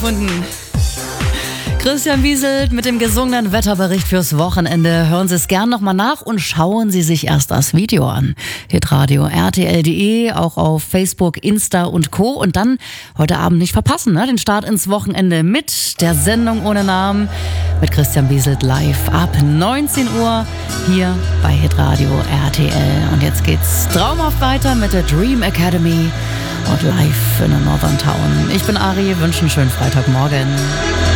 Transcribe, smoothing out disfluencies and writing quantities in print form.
gefunden. Christian Wieselt mit dem gesungenen Wetterbericht fürs Wochenende. Hören Sie es gern nochmal nach und schauen Sie sich erst das Video an. Hitradio RTL.de, auch auf Facebook, Insta und Co. Und dann heute Abend nicht verpassen, ne? Den Start ins Wochenende mit der Sendung ohne Namen mit Christian Wieselt live ab 19 Uhr hier bei Hitradio RTL. Und jetzt geht's traumhaft weiter mit der Dream Academy und live in der Northern Town. Ich bin Ari, wünsche einen schönen Freitagmorgen.